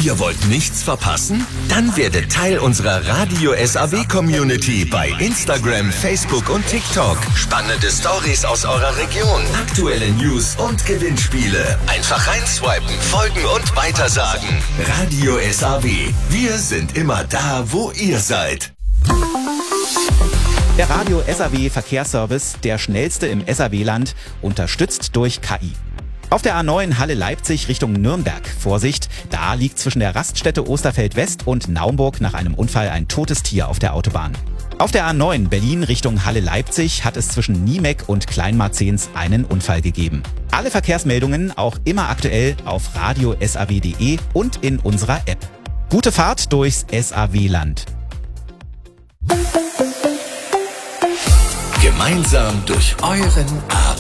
Ihr wollt nichts verpassen? Dann werdet Teil unserer Radio SAW Community bei Instagram, Facebook und TikTok. Spannende Stories aus eurer Region, aktuelle News und Gewinnspiele. Einfach reinswipen, folgen und weitersagen. Radio SAW. Wir sind immer da, wo ihr seid. Der Radio SAW Verkehrsservice, der schnellste im SAW-Land, unterstützt durch KI. Auf der A9 Halle-Leipzig Richtung Nürnberg. Vorsicht, da liegt zwischen der Raststätte Osterfeld-West und Naumburg nach einem Unfall ein totes Tier auf der Autobahn. Auf der A9 Berlin Richtung Halle-Leipzig hat es zwischen Niemek und Kleinmarzens einen Unfall gegeben. Alle Verkehrsmeldungen auch immer aktuell auf radiosaw.de und in unserer App. Gute Fahrt durchs SAW-Land. Gemeinsam durch euren Abend.